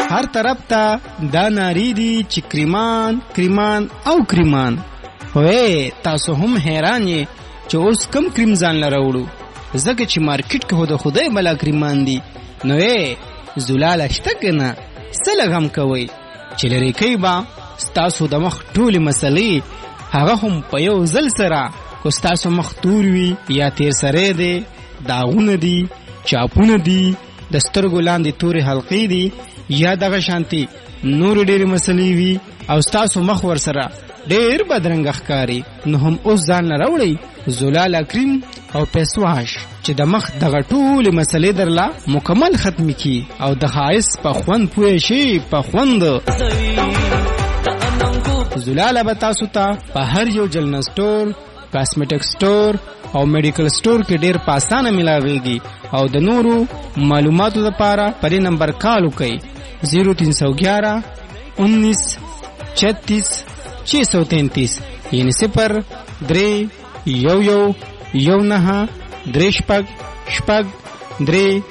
هر طرف ته دا ناری دي چې کریمان کریمان او کریمان. وې تاسو هم حیران یې چې اوس کم کریم ځان لره وړو ځکه چې مارکیټ کې د خدای بلا کریمان دي. نو زلاله شته که نه څه لږ هم کوئ چې لرې کوي به ستاسو د مخ ټولې مسلې هغه هم په یو ځل سره. که ستاسو مخ تور وي یا تیر سری دی، داغونه دي، چاپونه دي، د سترګو لاندې تورې حلقې دي یا دغه شانتي نور ډېرې مسلې وي او ستاسو مخ ورسره ډېر بدرنګه ښکاري، نو هم اوس ځان نه راوړئ زلاله کریم او پیسواش چې د مخ دغه ټولې مسلې درله مکمل ختمې کړي او د ښایست په خوند پوه شي. په خوند زلاله به تاسو ته په هر یو جلن سټور، کاسمیټک سټور او میډیکل سټور کې ډېر په اسانه ملاویږي. او د نورو معلوماتو لپاره په دې نمبر کال وکړئ 0311 19 36 633 یعنی 03 11 19 3 شپږ 3